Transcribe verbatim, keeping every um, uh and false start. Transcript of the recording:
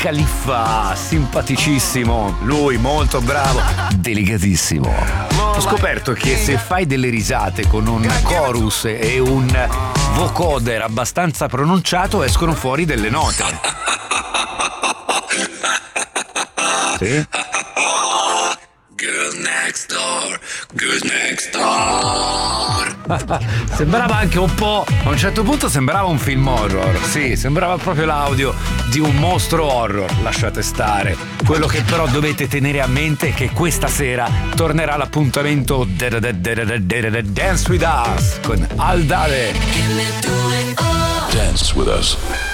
Khalifa, simpaticissimo, lui molto bravo, delicatissimo. Ho scoperto che se fai delle risate con un chorus e un vocoder abbastanza pronunciato escono fuori delle note. Sì? Girl next door, girl next door. Sembrava anche un po', a un certo punto sembrava un film horror. Sì, sembrava proprio l'audio di un mostro horror. Lasciate stare. Quello che però dovete tenere a mente è che questa sera tornerà l'appuntamento Dance with Us con Al Dale. Dance with us.